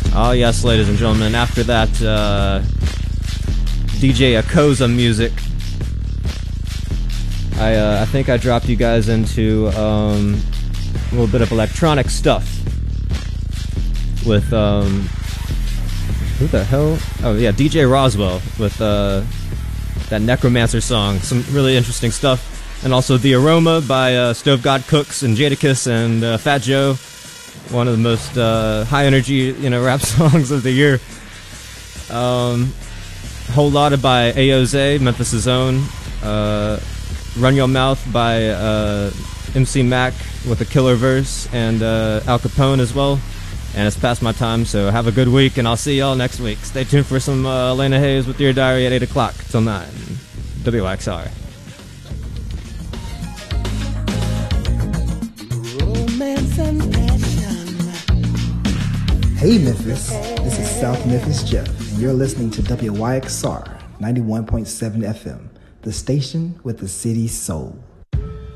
Oh yes, ladies and gentlemen, after that DJ Akoza music, I think I dropped you guys into a little bit of electronic stuff with who the hell? Oh yeah, DJ Roswell with that Necromancer song. Some really interesting stuff. And also The Aroma by Stove God Cooks and Jadakiss and Fat Joe. One of the most high energy, rap songs of the year. Whole Lotta by Aoze, Memphis' own. Run Your Mouth by MC Mac with a killer verse, and Al Capone as well. And it's past my time, so have a good week, and I'll see y'all next week. Stay tuned for some Elena Hayes with Dear Diary at 8 o'clock till 9. WXR. Hey Memphis, this is South Memphis Jeff, and you're listening to WYXR 91.7 FM, the station with the city's soul.